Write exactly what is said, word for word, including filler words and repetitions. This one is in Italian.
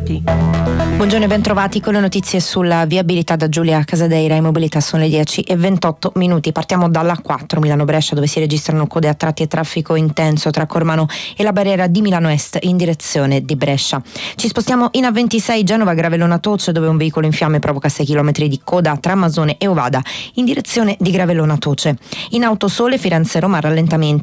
Bentrovati. Buongiorno e bentrovati con le notizie sulla viabilità da Giulia Casadeira. In mobilità sono le dieci e ventotto minuti. Partiamo dalla quattro Milano-Brescia, dove si registrano code a tratti e traffico intenso tra Cormano e la barriera di Milano Est in direzione di Brescia. Ci spostiamo in A ventisei Genova-Gravellona Toce, dove un veicolo in fiamme provoca sei chilometri di coda tra Masone e Ovada in direzione di Gravellona Toce. In Autosole Firenze-Roma rallentamenti